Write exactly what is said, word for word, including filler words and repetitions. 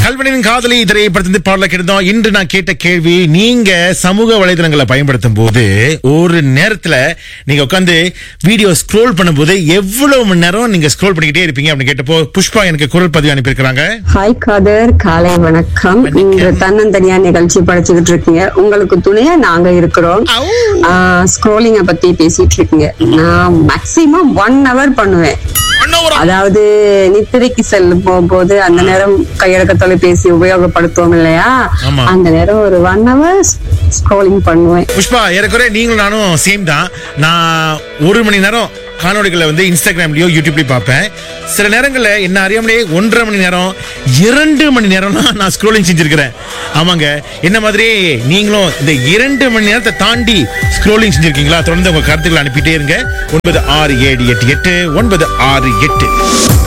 கல்வனின் காதலி திரைப்படத்திலிருந்து பாடல கேட்டோம். இன்று நான் கேட்ட கேள்வி, நீங்க சமூக வலைதளங்களை பயன்படுத்தும் போது ஒரு நேரத்துல நீங்க உட்காந்து வீடியோ ஸ்க்ரோல் பண்ணும்போது எவ்வளவு மணி நேரம் நீங்க ஸ்க்ரோல் பண்ணிக்கிட்டே இருப்பீங்க அப்படின்னு கேட்டப்போ புஷ்பா எனக்கு குரல் பதிவு அனுப்பியிருக்கிறாங்க. ஹாய் காதர், காலை வணக்கம். இங்க தன்னந்தனியா நிகழ்ச்சி படைச்சுக்கிட்டு இருக்கீங்க. உங்களுக்கு துணையா நாங்க இருக்கிறோம். ஸ்க்ரோலிங்க பத்தி பேசிட்டு இருக்கீங்க. நான் மேக்சிமம் ஒன் ஹவர் பண்ணுவேன். அதாவது நித்திரைக்கு செல்லும் போகும்போது அந்த நேரம் கையடக்க தொலைபேசி உபயோகப்படுத்துவோம் இல்லையா, அந்த நேரம் ஒரு ஒன் ஹவர் ஸ்க்ரோலிங் பண்ணுவேன். புஷ்பா, ஏறக்குறைய நீங்களும் நானும் சேம் தான். நான் ஒரு மணி நேரம் காணொலிகளை வந்து இன்ஸ்டாகிராம்லயோ யூடியூப்லயும் பார்ப்பேன். சில நேரங்கள்ல என்ன அறியாமலே ஒன்றரை மணி நேரம் இரண்டு மணி நேரம்லாம் நான் ஸ்க்ரோலிங் செஞ்சிருக்கிறேன். ஆமாங்க, என்ன மாதிரி நீங்களும் இந்த இரண்டு மணி நேரத்தை தாண்டி ஸ்க்ரோலிங் செஞ்சிருக்கீங்களா? தொடர்ந்து உங்க கருத்துக்களை அனுப்பிட்டே இருங்க. ஒன்பது ஆறு ஏழு எட்டு எட்டு ஒன்பது ஆறு எட்டு.